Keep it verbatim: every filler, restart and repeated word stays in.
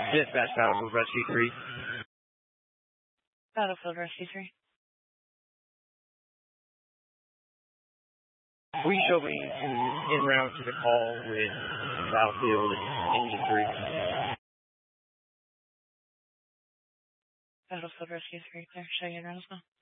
Dispatch Battlefield Rescue three. Battlefield Rescue three. We shall be en route to the call with Battlefield Engine three. Battlefield Rescue three, clear. Show you around as well.